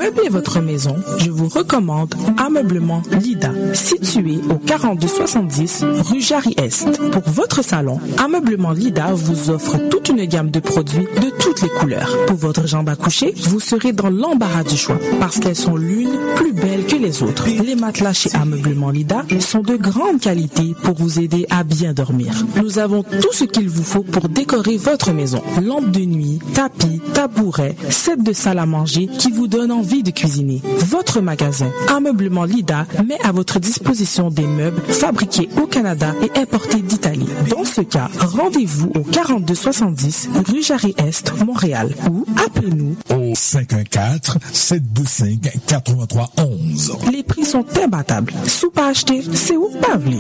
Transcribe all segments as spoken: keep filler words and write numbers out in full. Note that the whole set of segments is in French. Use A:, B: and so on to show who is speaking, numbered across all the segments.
A: meubler votre maison, je vous recommande Ameublement Lida, situé au quarante-deux soixante-dix rue Jarry-Est. Pour votre salon, Ameublement Lida vous offre toute une gamme de produits de toutes les couleurs. Pour votre jambe à coucher, vous serez dans l'embarras du choix parce qu'elles sont l'une plus belle que les autres. Les matelas chez Ameublement Lida sont de grande qualité pour vous aider à bien dormir. Nous avons tout ce qu'il vous faut pour décorer votre maison. Lampe de nuit, tapis, tabouret, set de salle à manger qui vous donne envie de cuisiner. Votre magasin Ameublement Lida met à votre disposition des meubles fabriqués au Canada et importés d'Italie. Dans ce cas, rendez-vous au quarante-deux soixante-dix rue Jarry-Est, Montréal ou appelez-nous
B: au cinq un quatre, sept deux cinq, quatre trois un un.
A: Les prix sont imbattables. Sous pas acheter, c'est où pas venir.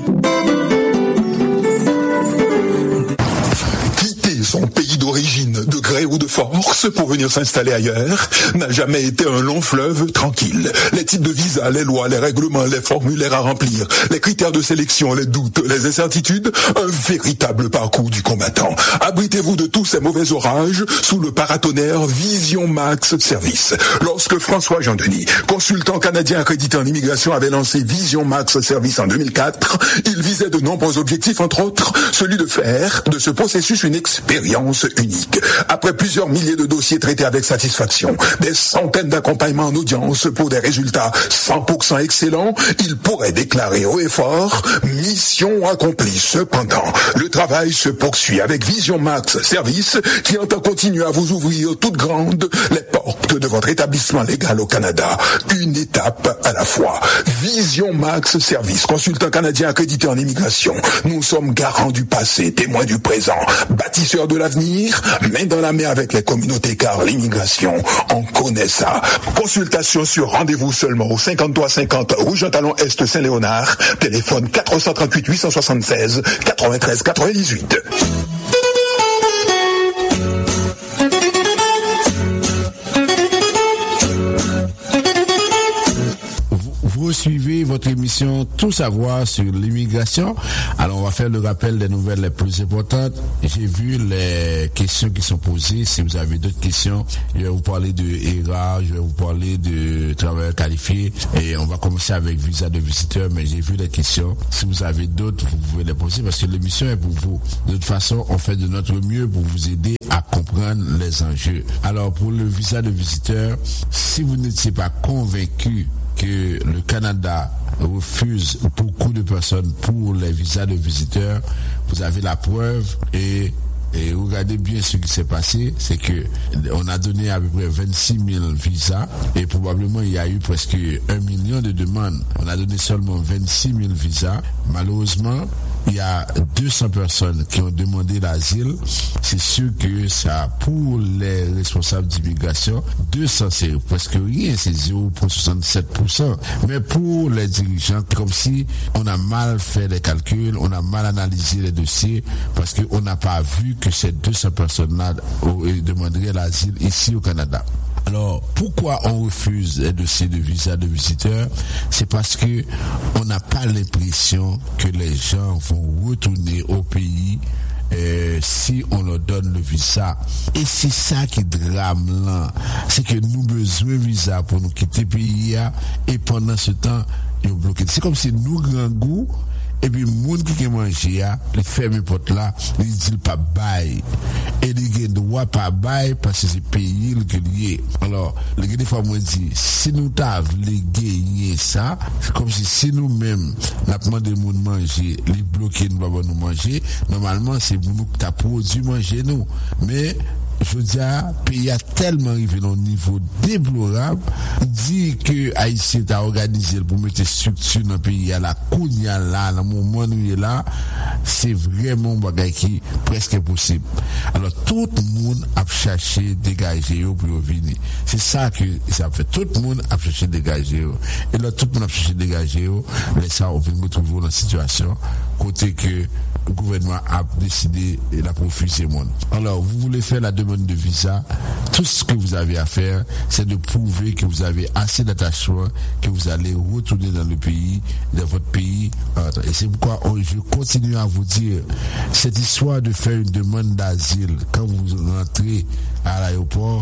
C: Son pays d'origine, de gré ou de force, pour venir s'installer ailleurs, n'a jamais été un long fleuve tranquille. Les types de visas, les lois, les règlements, les formulaires à remplir, les critères de sélection, les doutes, les incertitudes, un véritable parcours du combattant. Abritez-vous de tous ces mauvais orages sous le paratonnerre Vision Max Service. Lorsque François Jean-Denis, consultant canadien accrédité en immigration, avait lancé Vision Max Service en deux mille quatre, il visait de nombreux objectifs, entre autres, celui de faire de ce processus une expérience unique. Après plusieurs milliers de dossiers traités avec satisfaction, des centaines d'accompagnements en audience pour des résultats cent pour cent excellents, il pourrait déclarer haut et fort mission accomplie. Cependant, le travail se poursuit avec Vision Max Service qui entend continuer à vous ouvrir toutes grandes les portes de votre établissement légal au Canada, une étape à la fois. Vision Max Service, consultant canadien accrédité en immigration. Nous sommes garants du passé, témoins du présent, bâtisseurs de l'avenir, main dans la main avec les communautés, car l'immigration, on connaît ça. Consultation sur rendez-vous seulement au cinquante-trois cinquante rue Jean-Talon Est Saint-Léonard, téléphone quatre cent trente-huit huit cent soixante-seize quatre-vingt-treize quatre-vingt-dix-huit.
D: Vous suivez votre émission Tout savoir sur l'immigration. Alors on va faire le rappel des nouvelles les plus importantes. J'ai vu les questions qui sont posées. Si vous avez d'autres questions, je vais vous parler de E R A, je vais vous parler de travailleurs qualifiés et on va commencer avec visa de visiteur, mais j'ai vu les questions. Si vous avez d'autres, vous pouvez les poser parce que l'émission est pour vous. De toute façon, on fait de notre mieux pour vous aider à comprendre les enjeux. Alors pour le visa de visiteur, si vous n'étiez pas convaincu que le Canada refuse beaucoup de personnes pour les visas de visiteurs, vous avez la preuve et, et regardez bien ce qui s'est passé, c'est que on a donné à peu près vingt-six mille visas et probablement il y a eu presque un million de demandes. On a donné seulement vingt-six mille visas. Malheureusement, il y a deux cents personnes qui ont demandé l'asile. C'est sûr que ça, pour les responsables d'immigration, deux cents c'est presque rien, c'est zéro virgule soixante-sept pour cent. Mais pour les dirigeants, comme si on a mal fait les calculs, on a mal analysé les dossiers, parce qu'on n'a pas vu que ces deux cents personnes-là demanderaient l'asile ici au Canada. Alors, pourquoi on refuse les dossiers de visa de visiteurs? C'est parce que on n'a pas l'impression que les gens vont retourner au pays euh, si on leur donne le visa. Et c'est ça qui drame là. C'est que nous besoin de visa pour nous quitter le pays et pendant ce temps, ils ont bloqué. C'est comme si nous, grand goût, et puis, moun qui a mangé, les fermes portes là, ils disent pas bail. Et les droit pas bail parce que c'est pays que lié. Alors, les des fois, moi, dit, si nous t'avons les gagner ça, c'est comme si, si nous-mêmes, n'a demandé de moun manger, les bloquer, nous pas nous manger, normalement, c'est nous qui t'a produit manger nous. Mais, je dis, le pays a tellement arrivé à un niveau déplorable, dit que Haïti a organisé pour mettre structure dans le pays à la Kounia là, dans le moment où il est là, c'est vraiment un bagage qui est presque impossible. Alors, tout le monde a cherché dégager pour venir. C'est ça que ça fait. Tout le monde a cherché dégager. Et là, tout le monde a cherché dégager. Mais ça, on peut nous retrouver dans la situation, côté que le gouvernement a décidé de la refuser le monde. Alors, vous voulez faire la demande de visa, tout ce que vous avez à faire, c'est de prouver que vous avez assez d'attachement, que vous allez retourner dans le pays, dans votre pays. Et c'est pourquoi je continue à vous dire, cette histoire de faire une demande d'asile, quand vous rentrez à l'aéroport,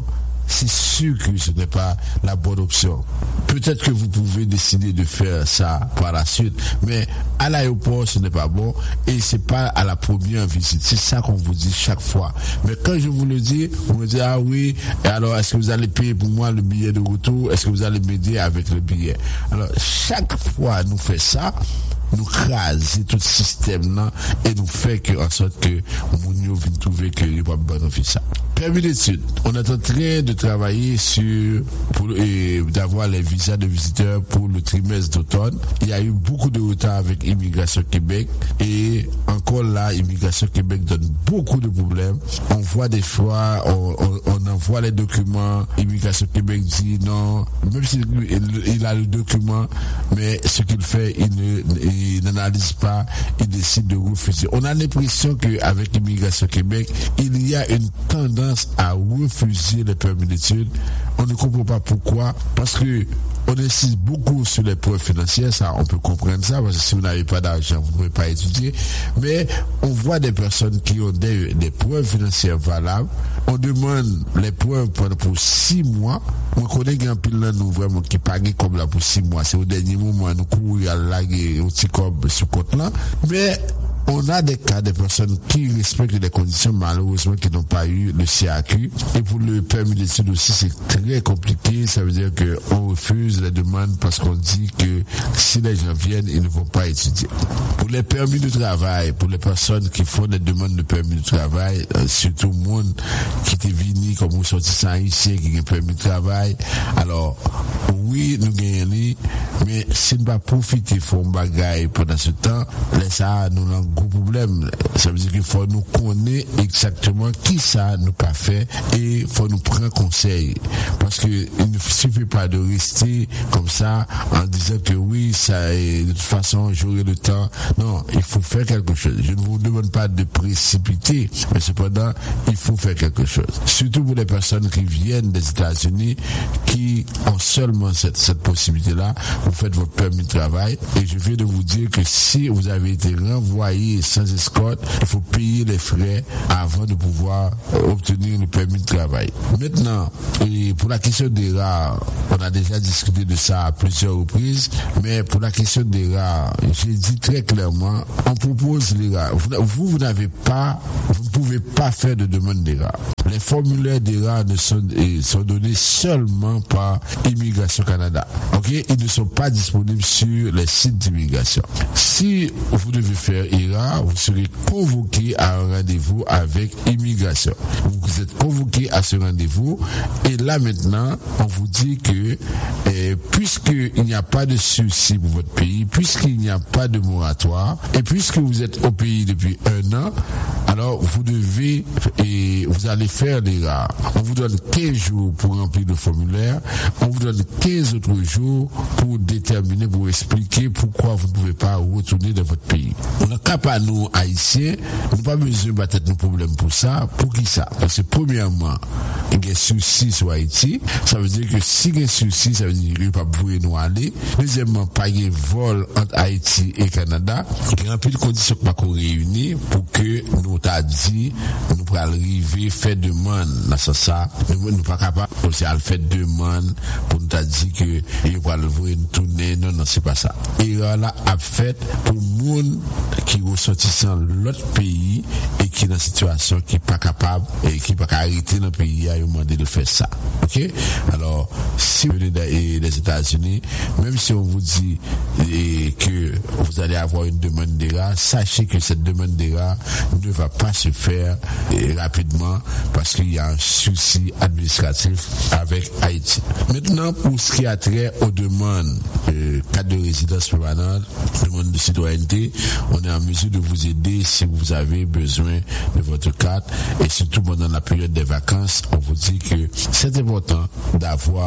D: c'est sûr que ce n'est pas la bonne option. Peut-être que vous pouvez décider de faire ça par la suite, mais à l'aéroport, ce n'est pas bon et c'est pas à la première visite. C'est ça qu'on vous dit chaque fois. Mais quand je vous le dis, vous me dites, ah oui, et alors est-ce que vous allez payer pour moi le billet de retour? Est-ce que vous allez m'aider avec le billet? Alors, chaque fois, nous fait ça, nous craser tout le système là et nous fait que en sorte que nous vient trouver que il va pas bénéficier ça. Permis d'études, on est en train de travailler sur pour et d'avoir les visas de visiteurs pour le trimestre d'automne. Il y a eu beaucoup de retard avec Immigration Québec et encore là Immigration Québec donne beaucoup de problèmes. On voit des fois on, on, on envoie les documents, Immigration Québec dit non, même s'il il a le document, mais ce qu'il fait il ne il n'analyse pas, il décide de refuser. On a l'impression qu'avec Immigration Québec, il y a une tendance à refuser les permis d'études. On ne comprend pas pourquoi, parce que on insiste beaucoup sur les preuves financières, ça, on peut comprendre ça, parce que si vous n'avez pas d'argent, vous ne pouvez pas étudier. Mais on voit des personnes qui ont des, des preuves financières valables. On demande les preuves pour, pour six mois. On connaît qu'il y a un pile là, nous, vraiment, qui pague comme là pour six mois. C'est au dernier moment, nous courons à la guerre, au petit cob, ce côté-là. Mais, on a des cas de personnes qui respectent les conditions, malheureusement, qui n'ont pas eu le C A Q. Et pour le permis d'études aussi, c'est très compliqué. Ça veut dire qu'on refuse les demandes parce qu'on dit que si les gens viennent, ils ne vont pas étudier. Pour les permis de travail, pour les personnes qui font des demandes de permis de travail, euh, surtout le monde qui est venu comme ressortissant haïtien qui a un permis de travail, alors, oui, nous gagnons, mais si nous ne pas profiter de faire un bagage pendant ce temps, les ça, nous avons gros problème. Ça veut dire qu'il faut nous connaître exactement qui ça nous pas fait et il faut nous prendre conseil. Parce que il ne suffit pas de rester comme ça en disant que oui, ça est, de toute façon, j'aurai le temps. Non, il faut faire quelque chose. Je ne vous demande pas de précipiter, mais cependant, il faut faire quelque chose. Surtout pour les personnes qui viennent des États-Unis, qui ont seulement cette, cette possibilité-là, vous faites votre permis de travail et je viens de vous dire que si vous avez été renvoyé sans escorte, il faut payer les frais avant de pouvoir obtenir le permis de travail. Maintenant, et pour la question des rares, on a déjà discuté de ça à plusieurs reprises, mais pour la question des rares, j'ai dit très clairement, on propose les rares. Vous, vous, vous n'avez pas, vous ne pouvez pas faire de demande des rares. Les formulaires des rares ne sont, sont donnés seulement par Immigration Canada. Ok? Ils ne sont pas disponibles sur les sites d'immigration. Si vous devez faire I R A, vous serez convoqué à un rendez-vous avec Immigration. Vous êtes convoqué à ce rendez-vous et là maintenant, on vous dit que eh, puisqu'il n'y a pas de souci pour votre pays, puisqu'il n'y a pas de moratoire et puisque vous êtes au pays depuis un an, alors vous devez et vous allez faire l'I R A. On vous donne quinze jours pour remplir le formulaire, on vous donne quinze autres jours pour déterminer, pour expliquer pourquoi vous ne pouvez pas retourner dans votre pays. On a cap à nous, Haïtiens, nous pas besoin de battre nos problèmes pour ça. Pour qui ça? Parce que premièrement, il y a un souci sur Haïti. Ça veut dire que si il y a un souci, ça veut dire qu'il n'y a pas de nous aller. Deuxièmement, pas de vol entre Haïti et Canada. Il y a un peu de conditions qui sont réunies pour que nous t'a dit, nous pourrons arriver, faire demande dans ce ça. Nous ne sommes pas capables aussi à faire demande pour nous t'a dit que il va le voir une tournée. Non, non, c'est pas ça. Et là, a fait pour monde qui ressortissant l'autre pays et qui est dans une situation qui n'est pas capable et qui n'est pas arrêter dans le pays à demander de faire ça. Ok? Alors, si vous venez des États-Unis, même si on vous dit et que vous allez avoir une demande d'I R A, sachez que cette demande d'I R A ne va pas se faire et, rapidement parce qu'il y a un souci administratif avec Haïti. Maintenant, pour ce qui a trait aux demandes, euh, carte de résidence permanente, demande de citoyenneté, on est en mesure de vous aider si vous avez besoin de votre carte et surtout pendant la période des vacances, on vous dit que c'est important d'avoir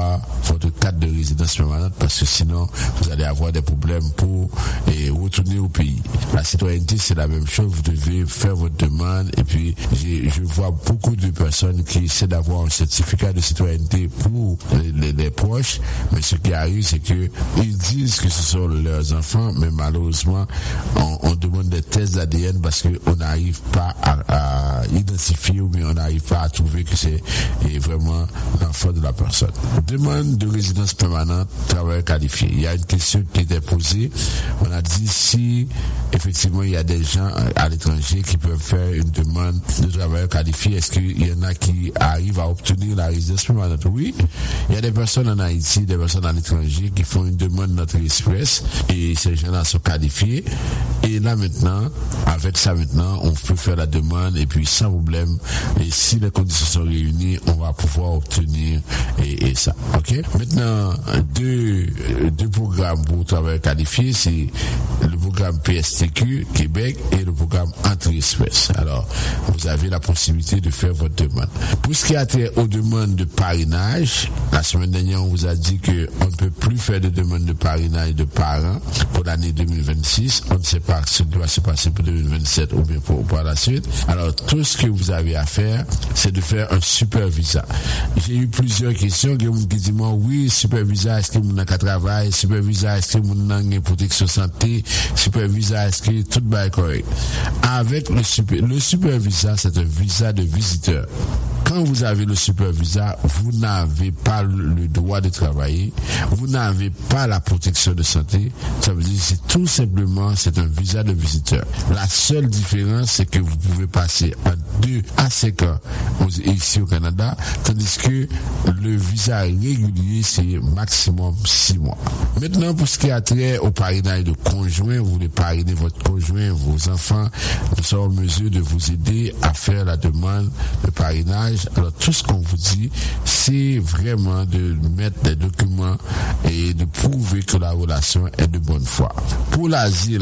D: votre carte de résidence permanente parce que sinon vous allez avoir des problèmes pour et, retourner au pays. La citoyenneté c'est la même chose, vous devez faire votre demande et puis je vois beaucoup de personnes qui essaient d'avoir un certificat de citoyenneté pour les, les, les proches, mais ce qui arrive c'est que ils disent que ce sont leurs enfants, mais malheureusement on, on demande des tests d'A D N parce qu'on n'arrive pas à, à identifier ou bien on n'arrive pas à trouver que c'est vraiment l'enfant de la personne. Demande de résidence permanente, travailleur qualifié. Il y a une question qui était posée. On a dit si effectivement il y a des gens à l'étranger qui peuvent faire une demande de travailleur qualifié, est-ce qu'il y en a qui arrivent à obtenir la résidence permanente? Oui, il y a des personnes en Haïti, des personnes à l'étranger qui font une demande Notre Express et ces gens-là sont qualifiés. Et là maintenant, avec ça maintenant, on peut faire la demande et puis sans problème. Et si les conditions sont réunies, on va pouvoir obtenir et, et ça. Ok. Maintenant, deux, deux programmes pour travailleurs qualifiés, c'est le programme P S T Q Québec et le programme Entrée Express. Alors, vous avez la possibilité de faire votre demande. Pour ce qui a trait aux demandes de parrainage, la semaine dernière, on vous a dit que on ne peut plus faire de demande de parrainage de parents pour l'année deux mille vingt-six. On ne sait pas ce qui va se passer pour deux mille vingt-sept ou bien pour, pour la suite. Alors, tout ce que vous avez à faire, c'est de faire un super visa. J'ai eu plusieurs questions qui me disent moi oui, super visa, est-ce que vous n'avez qu'à travailler, super visa, est-ce que vous n'avez une protection santé, super visa, est-ce que tout va correct. Avec le super, le super visa, c'est un visa de visiteur. Quand vous avez le super visa, vous n'avez pas le droit de travailler, vous n'avez pas la protection de santé. Ça veut dire que c'est tout simplement c'est un visa de visiteur. La seule différence, c'est que vous pouvez passer en deux à cinq ans ici au Canada, tandis que le visa régulier, c'est maximum six mois. Maintenant, pour ce qui a trait au parrainage de conjoint, vous voulez parrainer votre conjoint, vos enfants, nous sommes en mesure de vous aider à faire la demande de parrainage. Alors, tout ce qu'on vous dit, c'est vraiment de mettre des documents et de prouver que la relation est de bonne foi. Pour l'asile,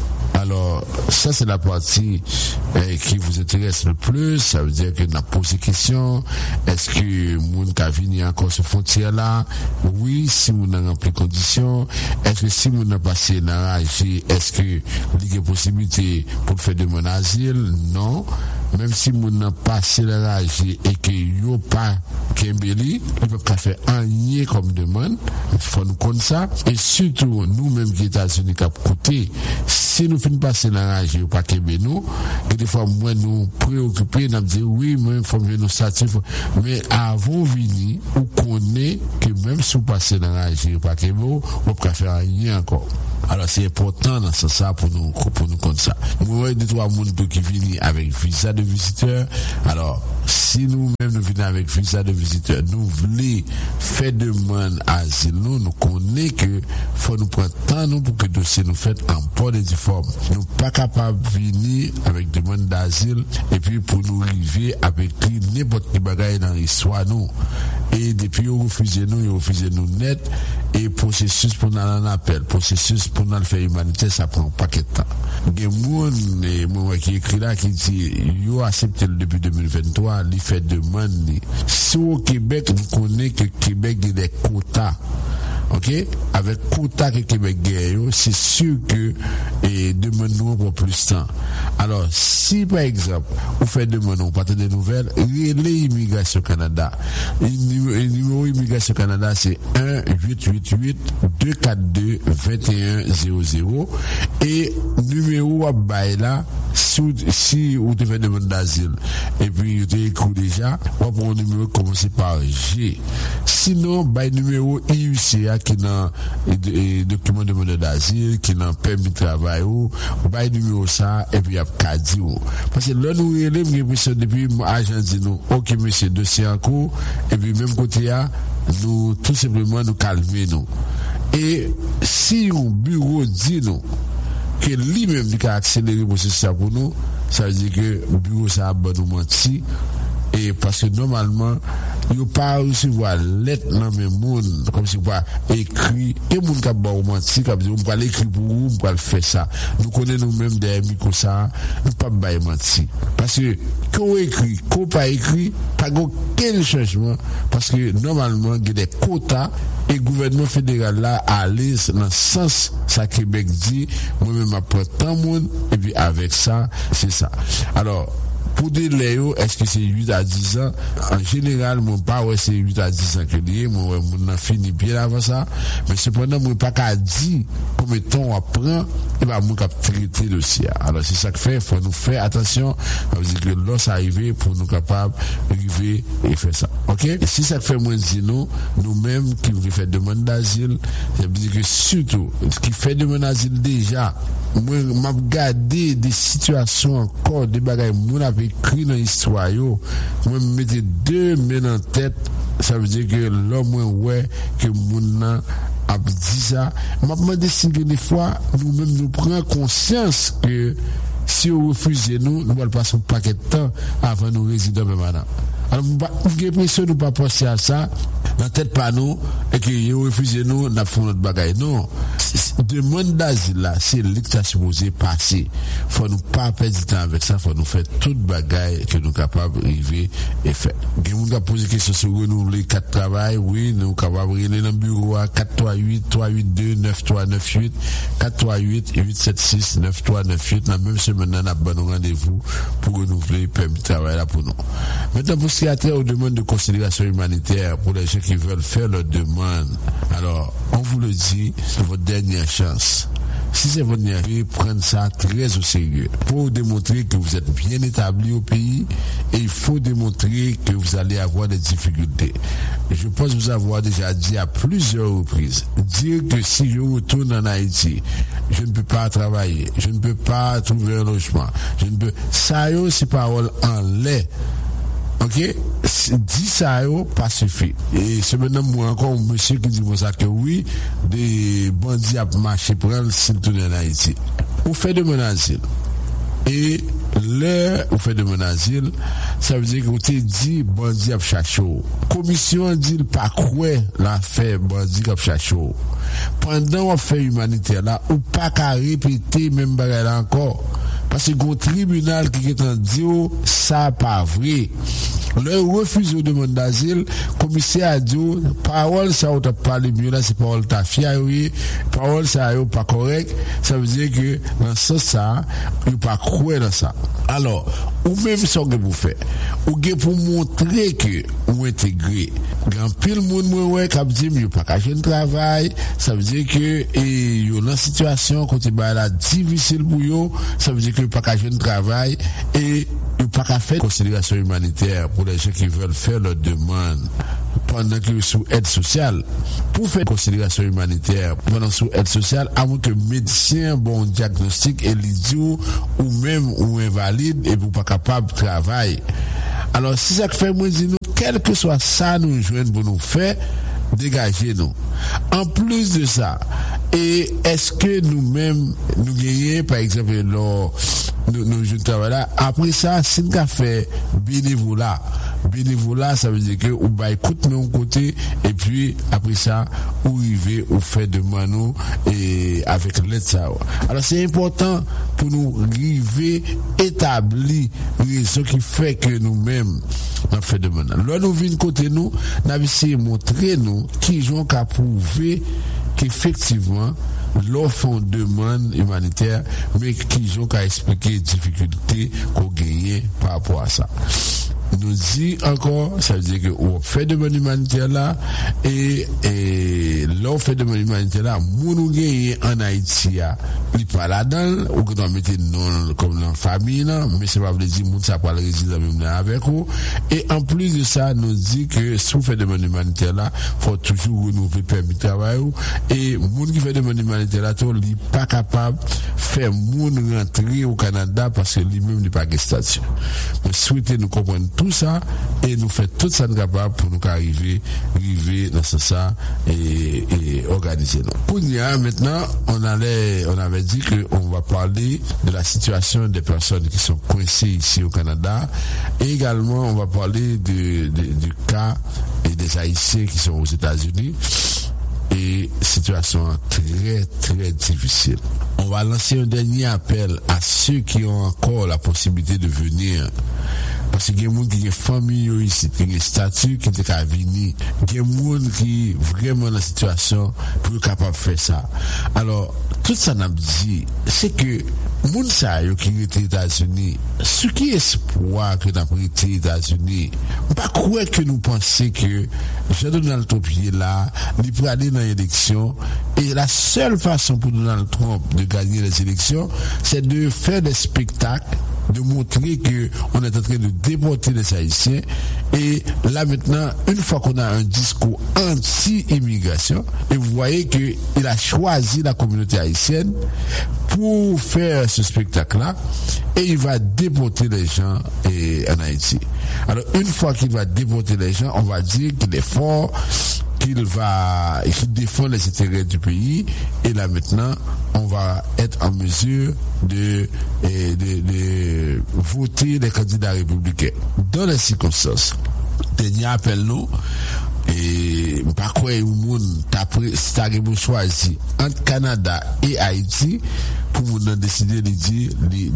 D: alors, ça c'est la partie euh, qui vous intéresse le plus. Ça veut dire que nous avons posé question. Est-ce que moun ka vini encore ce frontière là? Oui, si moun a rempli conditions. Est-ce que si moun a passé dans l'âge, est-ce que il y a possibilité pour faire de mon asile? Non. Même si moun a passé l'âge et que yo pas Kembeli, il peut pas faire un nier comme demande. Il faut nous connaître ça. Et surtout, nous-mêmes qui États-Unis qui côté, si nous finissons passer dans la région, pas Québec, nous, et des fois, moi, nous préoccupés, nous disons, oui, moi, il faut que nous satisfaire. Mais avant de venir, on connaît que même si vous passez dans la région, pas Québec, on peut faire rien encore. Alors, c'est important dans ce sens pour nous, pour nous compter ça. Moi, deux, trois monde qui viennent avec visa de visiteur. Alors, si nous-mêmes nous venons avec visa de visiteur, nous voulons faire demande asile, nous, nous connaissons que faut nous prendre temps, nous, pour que le dossier nous fait en port de forme. Nous pas capables de venir avec demande d'asile et puis pour nous arriver avec n'importe quel bagage dans l'histoire, nous. Et depuis, ils refusent nous, ils refusent nous net. Et processus pour nous en appel, processus pour nous faire humanité, ça prend un paquet de temps. Il y a des gens qui écrit là qui dit, ils ont accepté depuis deux mille vingt-trois, ils font demande. Si au Québec, nous connaissons que Québec a des quotas. Ok, avec quota que Québec gagne, c'est sûr que et demande nous pour plus de temps. Alors, si par exemple, vous faites demande, on parle des nouvelles, relais Immigration Canada. Le numéro Immigration Canada, c'est un huit huit huit deux quatre deux deux un zéro zéro. Et numéro à bail là, si, si vous devez demander d'asile, et puis vous avez écrit déjà, on prend un numéro commencé par G. Sinon, bail numéro I U C A qui n'a le document de demande d'asile, qui n'a permis de travail, ou bail numéro ça, et puis il y a Cadi. Parce que là, nous relèvons l'impression depuis l'agent dit nous, ok, monsieur, dossier en cours, et puis même côté là, nous, tout simplement, nous calmer nous. Et si un bureau dit nous, que lui-même qui a accéléré le processus pour nous, ça veut dire que le bureau ça a bon nous menti. et parce que normalement yo pas recevoir lettre dans même monde comme si pas écrit et monde qui ba menti qui dit on va l'écrire pour vous, on va le faire ça. Nous connaissons nous-mêmes des micro ça, nous pas ba menti parce que qu'on écrit, qu'on pas écrit, pas aucun changement parce que normalement il y a des quotas et le gouvernement fédéral là aller dans le sens ça Québec dit moi-même apprends tant monde et puis avec ça c'est ça. Alors pour des léo, est-ce que c'est huit à dix ans? En général, mon pas ouais c'est huit à dix ans que lié, moi on a fini bien avant ça, mais cependant moi pas qu'à dire combien de temps on apprend et bah moi cap traiter le dossier. Alors c'est ça que fait, faut nous faire attention, ça veut dire que lorsque arrivé pour nous capable arriver et faire ça. OK? Et si ça fait moi dire nous nous-mêmes qui voulons faire demande d'asile, ça veut dire que surtout ce qui fait demande d'asile déjà, moi m'a regardé des situations encore des bagages moi avait écrit dans l'histoire yo, moi mettez deux mains en tête, ça veut dire que l'homme ouais que moun a dit ça, m'a demandé si des fois nous-mêmes nous prenons conscience que si on refuse nous, nous allons passer un paquet de temps avant nous résider même maintenant. Alors, j'ai l'impression de ne pas penser à ça, dans tête pas nous, et que vous refusez nous, nous avons notre bagaille. Non. Demande d'asile là, c'est l'état supposé passer. Faut nous pas perdre du temps avec ça, faut nous faire toute bagaille que nous sommes capables d'arriver et faire. Il y a des gens qui ont posé des questions sur nous, les quatre travail, oui, nous sommes capables de aller dans le bureau à quatre trois huit, trois huit deux, neuf trois neuf huit, quatre trois huit, huit sept six, neuf trois neuf huit, dans la même semaine, nous avons un rendez-vous pour renouveler le permis de travail là pour nous. Maintenant, pour ce qui a trait aux demandes de considération humanitaire pour les gens qui veulent faire leur demande, alors, on vous le dit, c'est votre dernière chance. Si c'est votre dernière chance, prenez ça très au sérieux. Pour démontrer que vous êtes bien établi au pays, et il faut démontrer que vous allez avoir des difficultés. Je pense vous avoir déjà dit à plusieurs reprises, dire que si je retourne en Haïti, je ne peux pas travailler, je ne peux pas trouver un logement, je ne peux... Ça y est, c'est parole en lait. Ok, dit ça yo pas suffit. Et c'est maintenant moi encore un monsieur qui dit ça que oui, des bandits à marcher pour elle s'il tourne en Haïti. Ou fait de mon asile. Et là, ou fait de mon asile, ça veut dire que vous t'es dit bandit à chercher. Commission dit pas quoi l'affaire bandit à chercher. Pendant on fait humanitaire là, ou pas qu'à répéter même bagarre là encore. Parce que le tribunal qui est en dit, ça pas vrai. Le refus de demande d'asile, commissaire a dit, parole ça ou t'as parlé mieux là, c'est parole ta fiaille, parole ça ou pas correct, ça veut dire que dans ce ça, il pas croire dans ça. Alors, ou même ça que vous faites, ou pour montrer que vous intégrez. Grand pile monde moi ouais qui dit mieux pas qu'à jeune travail, ça veut dire que et yo dans situation côté ba la difficile pour yo, ça veut dire que pas qu'à jeune travail et il pas qu'à faire considération humanitaire pour les gens qui veulent faire leur demande pendant que sous aide sociale. Pour faire considération humanitaire pendant sous aide sociale, à moins que médecin bon diagnostic et l'idiot ou même ou invalide et vous pas capable de travailler. Alors si ça fait moi dis nous quel que soit ça nous joindre pour nous faire dégager nous. En plus de ça, et est-ce que nous-mêmes nous gagnons par exemple nos nous nous travail là après ça si nous fait bénévolat bénévolat ça veut dire que ou bah écoute mais on côté et puis après ça ou arriver ou faire de mano et avec l'aide ça. Alors c'est important pour nous arriver établir ce qui fait que nous-mêmes on fait de mano. Là nous venons côté nous, nous avons essayé de montrer nous qui ont qu'à prouver qu'effectivement l'offre en demande humanitaire, mais qui ont qu'à expliquer les difficultés qu'on gagne par rapport à ça. Nous dit encore, ça veut dire que on fait demande humanitaire là, et, et l'offre fait demande humanitaire là, nous gagne en Haïti, il pas là-dedans, ou que nous mettons non comme dans la famille là, mais ça va vous dire, nous ça pas le résident même là avec vous. Et en plus de ça, nous dit que si vous faites demande humanitaire là, faut toujours renouveler permis de travail, et moun qui fait demande humanitaire là, tout, il pas capable faire moun rentrer au Canada parce que lui-même n'est pas de statut. Mais souhaitez nous comprendre tout ça et nous fait tout ça capable pour nous arriver arriver dans ce ça et, et et organisé. Maintenant, on allait, on avait dit qu'on va parler de la situation des personnes qui sont coincées ici au Canada et également on va parler de, de, du cas et des Haïtiens qui sont aux États-Unis et situation très très difficile. On va lancer un dernier appel à ceux qui ont encore la possibilité de venir. Parce qu'il y a des gens qui ont famille ici, qui ont des statuts, qui ont venir. Il y a des gens qui sont vraiment dans la situation pour être capable de faire ça. Alors, tout ça n'a dit, c'est que les gens qui ont été aux États-Unis, ce qui est espoir que nous avons été aux États-Unis, pas croire que nous pensons que Jean-Donald Trump est là, il peut aller dans l'élection, et la seule façon pour Donald Trump de gagner les élections, c'est de faire des spectacles, de montrer que on est en train de déporter les Haïtiens et là maintenant une fois qu'on a un discours anti-immigration et vous voyez que il a choisi la communauté haïtienne pour faire ce spectacle-là et il va déporter les gens et, en Haïti. Alors une fois qu'il va déporter les gens, on va dire qu'il est fort, qu'il va qu'il défend les intérêts du pays et là maintenant on va être en mesure de, de, de, de voter les candidats républicains. Dans les circonstances, dernier appel nous et par quoi le monde t'a choisi entre Canada et Haïti pour nous décider de dire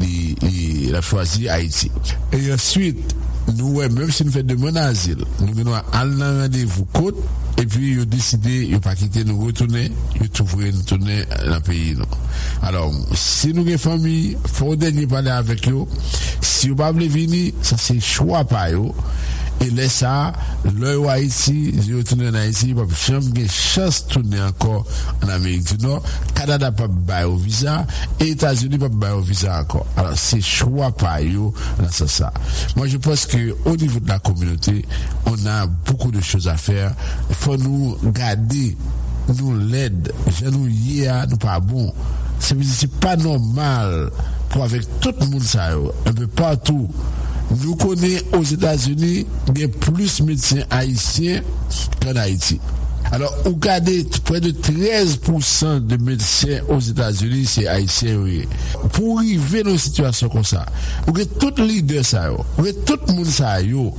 D: il a choisi Haïti. Et ensuite nous, même si nous faisons demande d'asile, nous venons à un rendez-vous côte, et puis ils ont décidé de ne pas quitter, nous retourner, ils trouvent nous tourner dans le pays. Non. Alors, si nous avons une famille, il faut dernier parler avec eux. Si vous ne pouvez pas venir, ça c'est choix par eux. Et laisse ça, l'heure Haïti, je retourne en Haïti, il n'y a pas de chance de tourner encore en Amérique du Nord. Canada n'a pas de au visa, et États-Unis n'a pas de au visa encore. Alors, c'est choix par eux dans ce sens. Moi, je pense qu'au niveau de la communauté, on a beaucoup de choses à faire. Il faut nous garder, nous l'aide, je nous y a, nous pas bon. C'est, c'est pas normal pour avec tout le monde ça, un peu partout. Nous connaissons aux États-Unis, il y a plus de médecins haïtiens qu'en Haïti. Alors, vous regardez, près de treize pour cent de médecins aux États-Unis, c'est haïtien, oui. Pour arriver dans une situation comme ça, vous avez tous les leaders, ça, vous avez tout le monde, ça,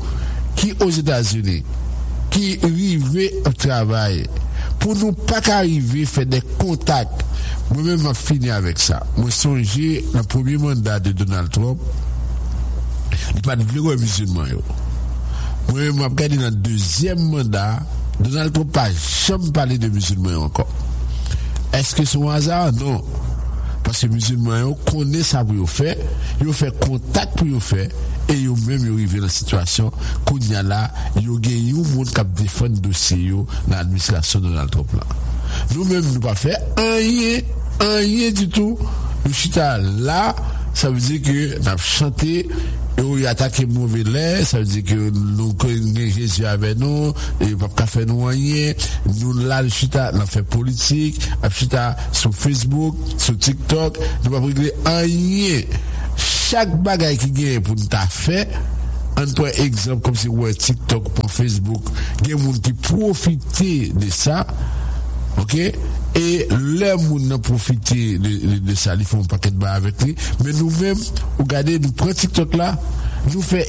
D: qui aux États-Unis, qui arrivent au travail, pour nous pas qu'arriver, faire des contacts. Moi-même, je fini avec ça. Moi, songez, le premier mandat de Donald Trump, il n'y a pas de vrai musulman. Moi, je me regarde dans le deuxième mandat, Donald Trump n'a jamais parlé de musulmans encore. Est-ce que c'est un hasard? Non. Parce que les musulmans connaissent ça pour faire, ils ont fait contact pour faire, et ils ont même arrivé dans la situation qu'on y a là, ils ont gagné un monde qui défend le dossier dans l'administration de Donald Trump. Nous-mêmes, nous ne pas faire rien, rien du tout. Nous sommes là, ça veut dire que nous avons chanté, et on a attaqué mauvais lait, ça veut dire que nous connaissons Jésus avec nous, et nous pas faire nous rien. Nous là, nous avons fait politique, nous avons sur Facebook, sur TikTok, nous pas régler rien. Chaque bagaille qui gagne pour nous faire, un exemple comme si ouais TikTok pour Facebook, il y a des gens qui profitent de ça. OK? Et les gens ont profité de, de, de ça, ils font un paquet de bas avec lui. Mais nous-mêmes, regardez, nous prenons TikTok là, nous faisons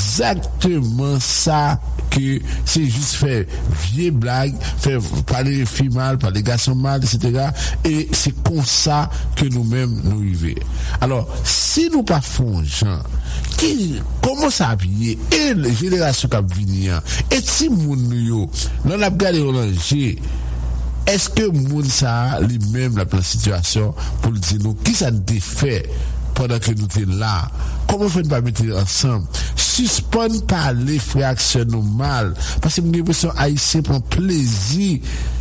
D: exactement ça que c'est juste faire vieille blague, faire parler de filles mal, parler de garçons mal, et cetera. Et c'est comme ça que nous-mêmes nous vivons. Alors, si nous pas faisons gens, qui, comment ça habiller, et les générations qui viennent, et si nous, nous avons regardé au danger, est-ce que Mounsa lui-même la pleine situation pour le dire nous qui ça nous fait pendant que nous sommes là? Comment fait pas mettre ensemble? Suspendre parler réaction mal parce que nous avons haïtien prend plaisir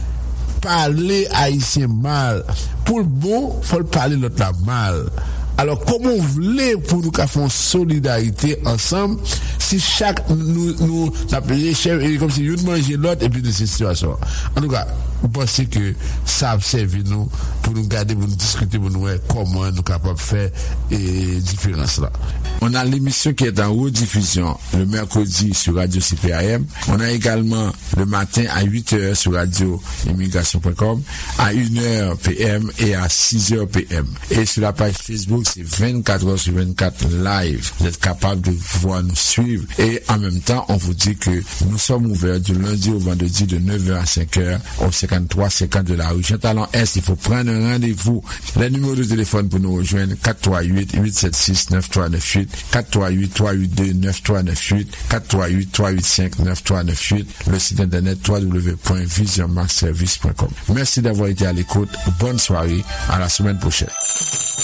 D: parler haïtien mal. Pour le bon, faut le parler l'autre là mal. Alors, comment vous voulez pour nous faire une solidarité ensemble si chaque nous nous appelé chef et comme si nous mangeons l'autre et puis de cette situation. En tout cas, vous pensez que ça a servi nous pour nous garder, pour nous discuter, pour nous voir comment nous sommes capables de faire et différence là. On a l'émission qui est en rediffusion le mercredi sur Radio C P A M. On a également le matin à huit heures sur radio immigration point com, à une heure P M et à six heures P M. Et sur la page Facebook, c'est vingt-quatre heures sur vingt-quatre live. Vous êtes capable de pouvoir nous suivre. Et en même temps, on vous dit que nous sommes ouverts du lundi au vendredi de neuf heures à cinq heures au cinquante-trois cinquante de la rue Jean Talon Est. Il faut prendre un rendez-vous. Les numéros de téléphone pour nous rejoindre, quatre trois huit, huit sept six, neuf trois neuf huit, quatre trois huit, trois huit deux, neuf trois neuf huit, quatre trois huit, trois huit cinq, neuf trois neuf huit, le site internet w w w point vision max service point com. Merci d'avoir été à l'écoute. Bonne soirée. À la semaine prochaine.